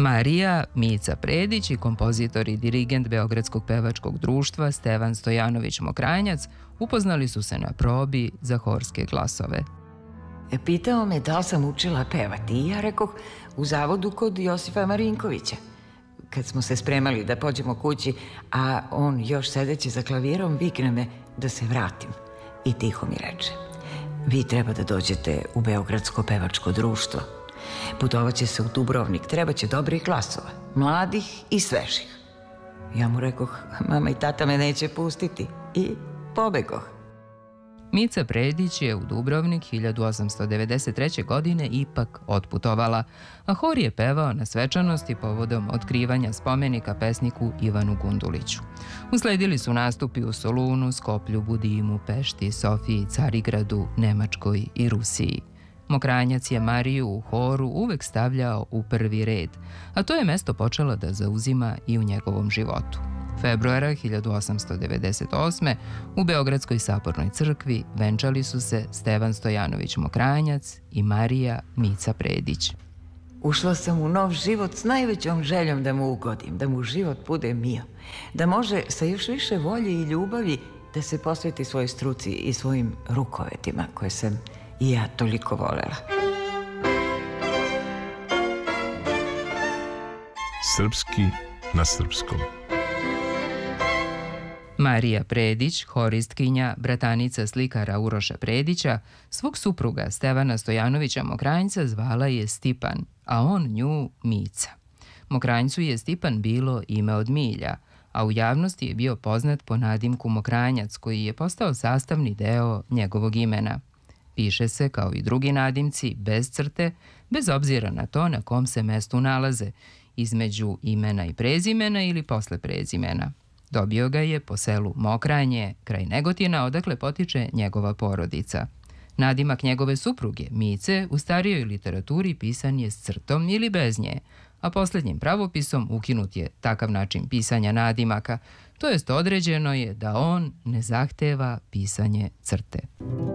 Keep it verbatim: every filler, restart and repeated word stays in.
Marija Mica Predić i kompozitor i dirigent Beogradskog pevačkog društva Stevan Stojanović Mokranjac upoznali su se na probi za horske glasove. Pitao me da li sam učila pevati i ja rekoh u zavodu kod Josipa Marinkovića. Kad smo se spremali da pođemo kući, a on još sedeći za klavirom vikne me da se vratim i tiho mi reče: vi treba da dođete u Beogradsko pevačko društvo. Putovaće se u Dubrovnik, treba će dobrih glasova, mladih i svežih. Ja mu rekoh: mama i tata me neće pustiti, i pobegoh. Mica Predić je u Dubrovnik hiljadu osamsto devedeset treće. godine ipak otputovala, a hor je pevao na svečanosti povodom otkrivanja spomenika pesniku Ivanu Gunduliću. Usledili su nastupi u Solunu, Skoplju, Budimu, Pešti, Sofiji, Carigradu, Nemačkoj i Rusiji. Mokranjac je Mariju u horu uvek stavljao u prvi red, a to je mesto počela da zauzima i u njegovom životu. Februara hiljadu osamsto devedeset osme. u Beogradskoj sabornoj crkvi venčali su se Stevan Stojanović Mokranjac i Marija Mica Predić. Ušla sam u nov život s najvećom željom da mu ugodim, da mu život bude mio, da može sa još više volje i ljubavi da se posveti svojoj struci i svojim rukovetima koje sam i ja toliko volela. Srpski na srpskom. Marija Predić, horistkinja, bratanica slikara Uroša Predića, svog supruga Stevana Stojanovića Mokranjca zvala je Stipan, a on nju Mica. Mokranjcu je Stipan bilo ime od milja, a u javnosti je bio poznat po nadimku Mokranjac, koji je postao sastavni deo njegovog imena. Piše se, kao i drugi nadimci, bez crte, bez obzira na to na kom se mestu nalaze, između imena i prezimena ili posle prezimena. Dobio ga je po selu Mokranje, kraj Negotina, odakle potiče njegova porodica. Nadimak njegove supruge, Mice, u starijoj literaturi pisan je s crtom ili bez nje, a poslednjim pravopisom ukinut je takav način pisanja nadimaka, to jest određeno je da on ne zahteva pisanje crte.